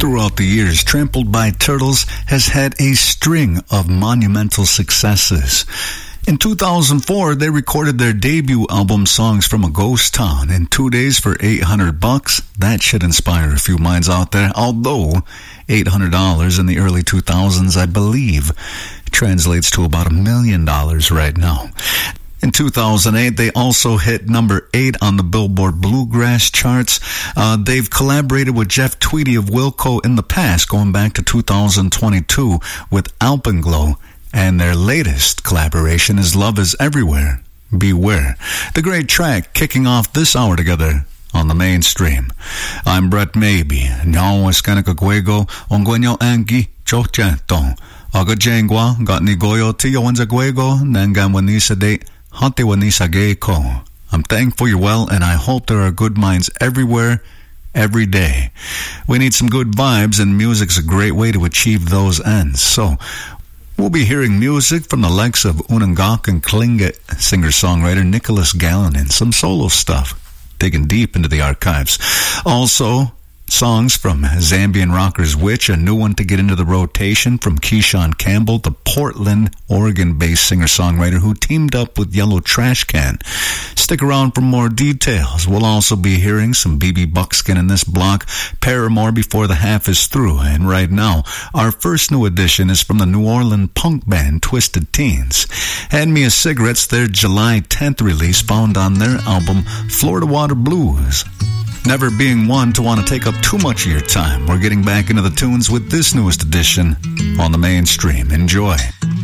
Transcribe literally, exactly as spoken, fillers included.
Throughout the years, Trampled by Turtles has had a string of monumental successes. In two thousand four, they recorded their debut album, Songs from a Ghost Town, in two days for eight hundred bucks. That should inspire a few minds out there, although eight hundred dollars in the early two thousands, I believe, translates to about a million dollars right now. In two thousand eight, they also hit number eight on the Billboard Bluegrass charts. Uh, they've collaborated with Jeff Tweedy of Wilco in the past, going back to two thousand twenty-two with Alpenglow. And their latest collaboration is Love is Everywhere, Beware. The great track kicking off this hour together on the mainstream. I'm Brett Maybe. Nyao Escanica Guego, Onguenyo Angi, Chochetong. Aga Jengwa, got Nigoyo Tio Wanza Guego, Nangan Wanisa De, Hante Wanisa Geiko. I'm thankful you're well, and I hope there are good minds everywhere, every day. We need some good vibes, and music's a great way to achieve those ends. So, we'll be hearing music from the likes of Unangak and Klingit singer-songwriter Nicholas Gallen and some solo stuff, digging deep into the archives. Also, songs from Zambian rockers Witch, a new one to get into the rotation from Keyshawn Campbell, the Portland, Oregon-based singer-songwriter who teamed up with Yellow Trash Can. Stick around for more details. We'll also be hearing some B B Buckskin in this block, Paramore before the half is through. And right now, our first new addition is from the New Orleans punk band Twisted Teens. Hand Me a Cigarette's their July tenth release, found on their album Florida Water Blues. Never being one to want to take up too much of your time, we're getting back into the tunes with this newest edition on the mainstream. Enjoy.